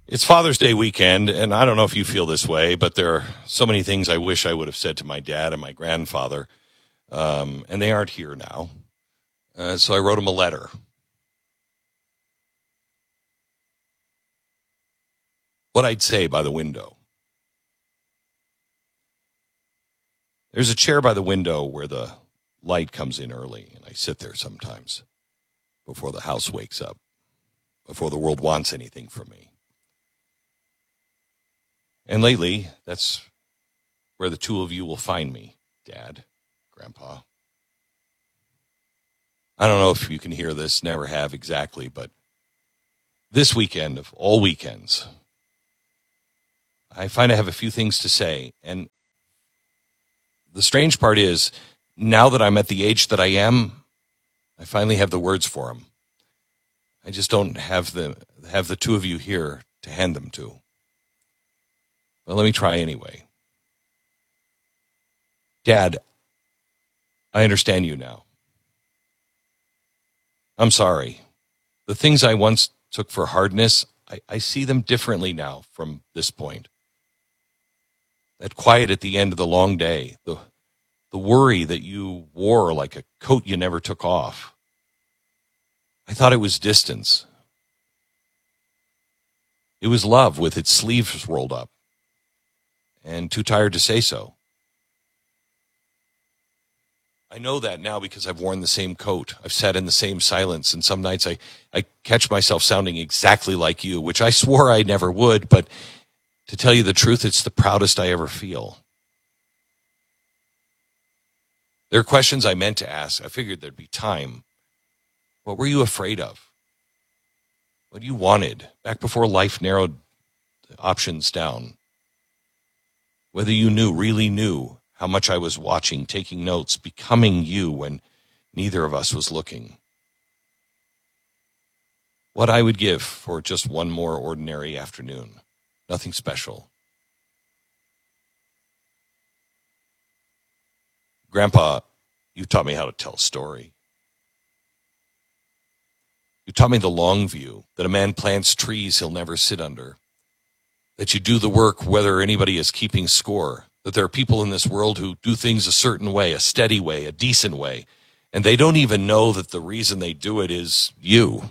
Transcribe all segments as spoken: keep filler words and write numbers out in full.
It's Father's Day weekend, and I don't know if you feel this way, but there are so many things I wish I would have said to my dad and my grandfather, um, and they aren't here now. Uh, so I wrote them a letter. What I'd say by the window. There's a chair by the window where the light comes in early, and I sit there sometimes before the house wakes up, before the world wants anything from me. And lately, that's where the two of you will find me, Dad, Grandpa. I don't know if you can hear this, never have exactly, but this weekend of all weekends, I find I have a few things to say. And the strange part is, now that I'm at the age that I am, I finally have the words for them. I just don't have the have the two of you here to hand them to. Well, let me try anyway. Dad, I understand you now. I'm sorry. The things I once took for hardness, I, I see them differently now from this point. That quiet at the end of the long day, the, the worry that you wore like a coat you never took off. I thought it was distance. It was love with its sleeves rolled up. And too tired to say so. I know that now because I've worn the same coat. I've sat in the same silence, and some nights I, I catch myself sounding exactly like you, which I swore I never would, but to tell you the truth, it's the proudest I ever feel. There are questions I meant to ask. I figured there'd be time. What were you afraid of? What you wanted back before life narrowed the options down? Whether you knew, really knew, how much I was watching, taking notes, becoming you when neither of us was looking. What I would give for just one more ordinary afternoon. Nothing special. Grandpa, you taught me how to tell a story. You taught me the long view, that a man plants trees he'll never sit under. That you do the work whether anybody is keeping score. That there are people in this world who do things a certain way, a steady way, a decent way, and they don't even know that the reason they do it is you.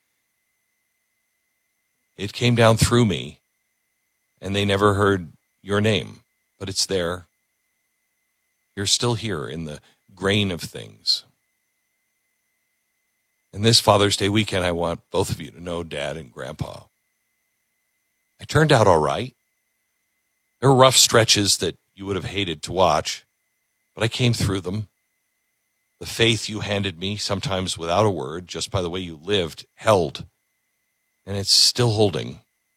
It came down through me, and they never heard your name, but it's there. You're still here in the grain of things. And this Father's Day weekend, I want both of you to know, Dad and Grandpa, I turned out all right. There were rough stretches that you would have hated to watch, but I came through them. The faith you handed me, sometimes without a word, just by the way you lived, held, and it's still holding.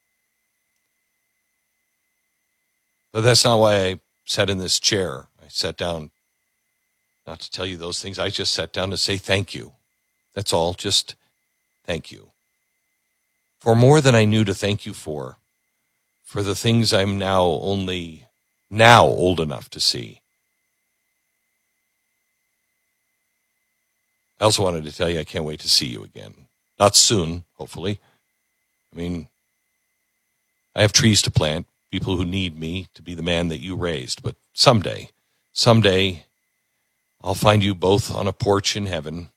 But that's not why I sat in this chair. I sat down not to tell you those things. I just sat down to say thank you. That's all, just thank you. For more than I knew to thank you for, for the things I'm now only now old enough to see. I also wanted to tell you I can't wait to see you again. Not soon, hopefully. I mean, I have trees to plant, people who need me to be the man that you raised, but someday, someday, I'll find you both on a porch in heaven,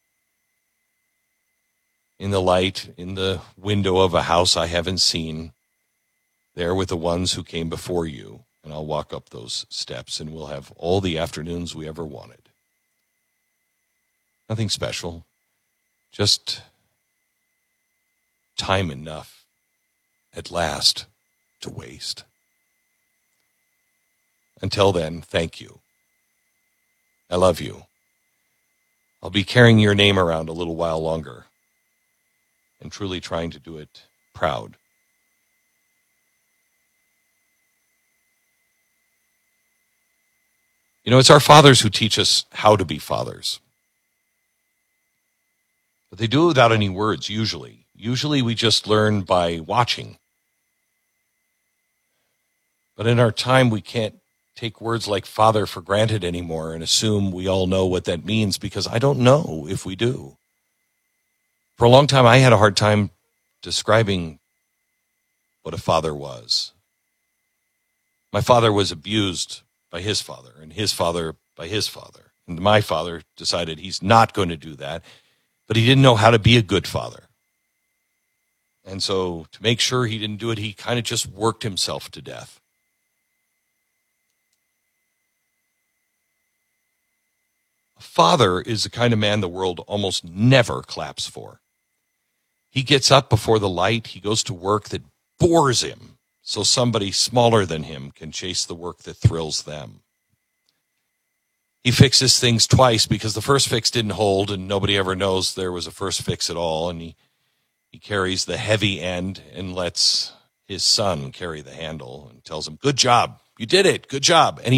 in the light, in the window of a house I haven't seen, there with the ones who came before you, and I'll walk up those steps, and we'll have all the afternoons we ever wanted. Nothing special, just time enough, at last, to waste. Until then, thank you. I love you. I'll be carrying your name around a little while longer, and truly trying to do it proud. You know, it's our fathers who teach us how to be fathers. But they do it without any words, usually. Usually we just learn by watching. But in our time, we can't take words like father for granted anymore and assume we all know what that means, because I don't know if we do. For a long time, I had a hard time describing what a father was. My father was abused by his father, and his father by his father. And my father decided he's not going to do that, but he didn't know how to be a good father. And so to make sure he didn't do it, he kind of just worked himself to death. A father is the kind of man the world almost never claps for. He gets up before the light. He goes to work that bores him so somebody smaller than him can chase the work that thrills them. He fixes things twice because the first fix didn't hold and nobody ever knows there was a first fix at all. And he, he carries the heavy end and lets his son carry the handle and tells him, good job. You did it. Good job. And he